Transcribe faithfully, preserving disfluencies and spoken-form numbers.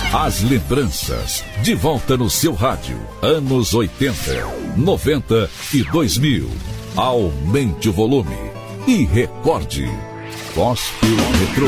As lembranças, de volta no seu rádio. Anos oitenta, noventa e dois mil. Aumente o volume e recorde. Gospel Retrô.